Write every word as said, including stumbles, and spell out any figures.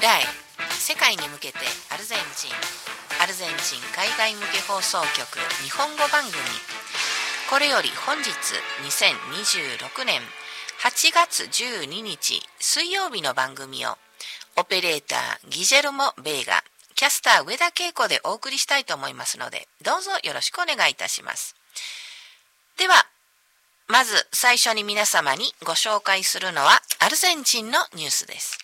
題、世界に向けてアルゼンチンアルゼンチン海外向け放送局日本語番組。これより本日にせんにじゅうろくねんはちがつじゅうににち水曜日の番組をオペレーターギジェルモ・ベーガ、キャスター上田恵子でお送りしたいと思いますので、どうぞよろしくお願いいたします。ではまず最初に皆様にご紹介するのはアルゼンチンのニュースです。